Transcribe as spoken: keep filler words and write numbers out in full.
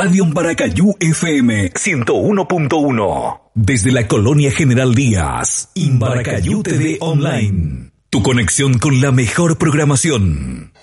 Radio Imbaracayú F M ciento uno punto uno. Desde la Colonia General Díaz, Imbaracayú T V Online. Tu conexión con la mejor programación.